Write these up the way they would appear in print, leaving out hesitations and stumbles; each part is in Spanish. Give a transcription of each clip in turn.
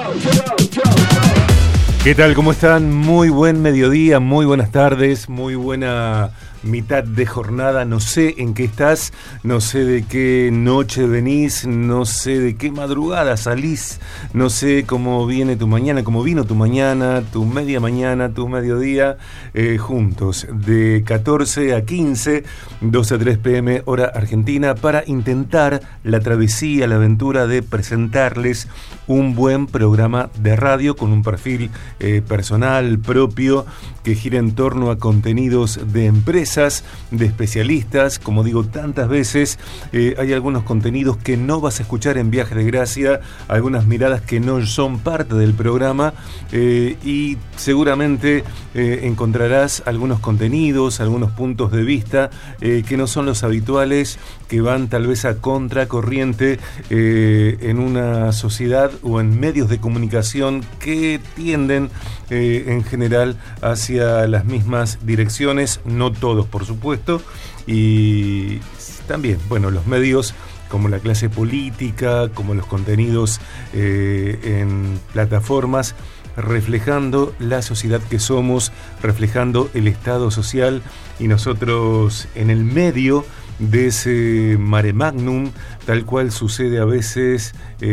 ¿Qué tal? ¿Cómo están? Muy buen mediodía, muy buenas tardes, muy buena mitad de jornada. No sé en qué estás, no sé de qué noche venís, no sé de qué madrugada salís, no sé cómo viene tu mañana, cómo vino tu mañana, tu media mañana, tu mediodía, juntos de 14 a 15, 2 a 3 p.m. hora argentina, para intentar la travesía, la aventura de presentarles un buen programa de radio con un perfil personal propio que gira en torno a contenidos de empresas, de especialistas. Como digo tantas veces, hay algunos contenidos que no vas a escuchar en Viaje de Gracia, algunas miradas que no son parte del programa, y seguramente encontrarás algunos contenidos, algunos puntos de vista que no son los habituales, que van tal vez a contracorriente en una sociedad o en medios de comunicación que tienden en general hacia las mismas direcciones, no todos por supuesto, y también, bueno, los medios como la clase política, como los contenidos en plataformas, reflejando la sociedad que somos, reflejando el estado social, y nosotros en el medio de ese mare magnum, tal cual sucede a veces,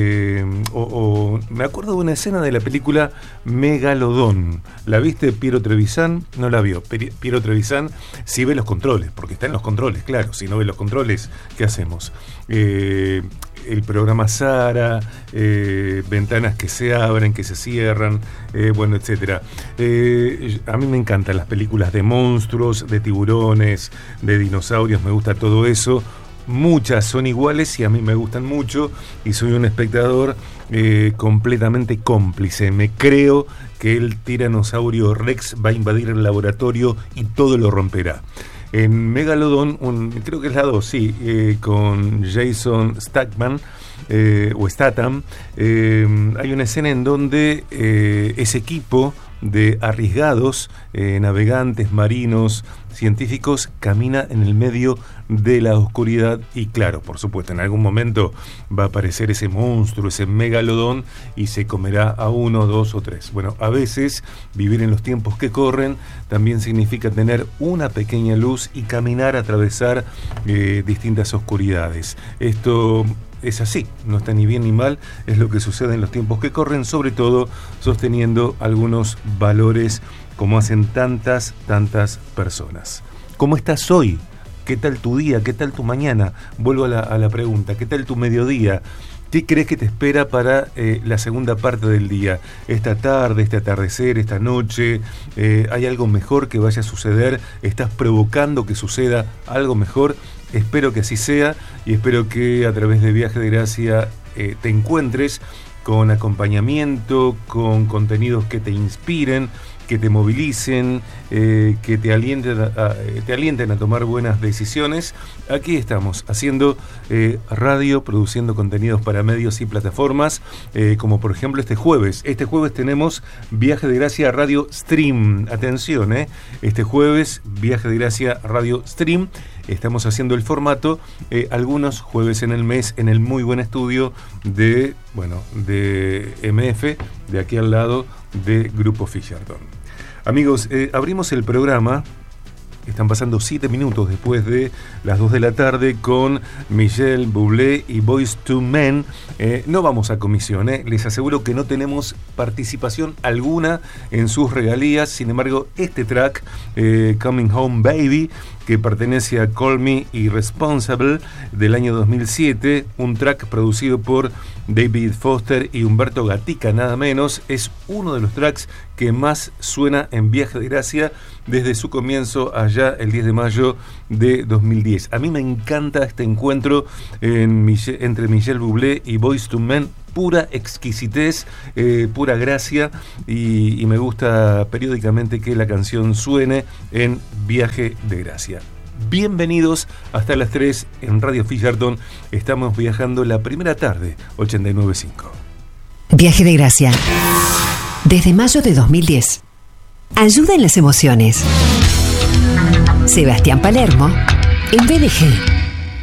me acuerdo de una escena de la película Megalodón. ¿La viste, Piero Trevisan? No la vio. Piero Trevisan sí ve los controles, porque está en los controles, claro. Si no ve los controles, ¿qué hacemos? El programa Sara, ventanas que se abren, que se cierran, bueno, etcétera. A mí me encantan las películas de monstruos, de tiburones, de dinosaurios, me gusta todo eso. Muchas son iguales y a mí me gustan mucho, y soy un espectador completamente cómplice. Me creo que el tiranosaurio Rex va a invadir el laboratorio y todo lo romperá. En Megalodón, creo que es la 2, sí, con Jason Statham, hay una escena en donde ese equipo de arriesgados, navegantes, marinos, científicos, camina en el medio de la oscuridad, y claro, por supuesto, en algún momento va a aparecer ese monstruo, ese megalodón, y se comerá a 1, 2 o 3. Bueno, a veces vivir en los tiempos que corren también significa tener una pequeña luz y caminar, atravesar distintas oscuridades. Esto es así, no está ni bien ni mal, es lo que sucede en los tiempos que corren, sobre todo sosteniendo algunos valores como hacen tantas personas. ¿Cómo estás hoy? ¿Qué tal tu día? ¿Qué tal tu mañana? Vuelvo a la pregunta, ¿qué tal tu mediodía? ¿Qué crees que te espera para la segunda parte del día? Esta tarde, este atardecer, esta noche, ¿hay algo mejor que vaya a suceder? ¿Estás provocando que suceda algo mejor? Espero que así sea, y espero que a través de Viaje de Gracia te encuentres con acompañamiento, con contenidos que te inspiren, que te movilicen, que te alienten a tomar buenas decisiones. Aquí estamos haciendo radio, produciendo contenidos para medios y plataformas, como por ejemplo este jueves. Este jueves tenemos Viaje de Gracia Radio Stream. Atención, este jueves Viaje de Gracia Radio Stream. Estamos haciendo el formato algunos jueves en el mes en el muy buen estudio de MF, de aquí al lado de Grupo Fischerton. Amigos, abrimos el programa. Están pasando 7 minutos después de las 2 de la tarde con Michel Bublé y Boyz II Men. No vamos a comisión, les aseguro que no tenemos participación alguna en sus regalías. Sin embargo, este track, Coming Home Baby, que pertenece a Call Me Irresponsible, del año 2007, un track producido por David Foster y Humberto Gatica, nada menos, es uno de los tracks que más suena en Viaje de Gracia desde su comienzo allá el 10 de mayo de 2010. A mí me encanta este encuentro entre Michel Bublé y Boyz II Men, pura exquisitez, pura gracia, y me gusta periódicamente que la canción suene en Viaje de Gracia. Bienvenidos hasta las 3 en Radio Fischerton. Estamos viajando la primera tarde, 89.5. Viaje de Gracia. Desde mayo de 2010. Ayuda en las emociones. Sebastián Palermo, en BDG.